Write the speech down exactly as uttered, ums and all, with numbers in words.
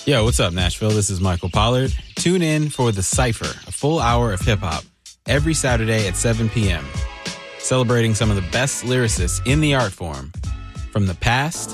Yo, what's up, Nashville? This is Michael Pollard. Tune in for The Cypher, a full hour of hip-hop, every Saturday at seven p.m., celebrating some of the best lyricists in the art form, from the past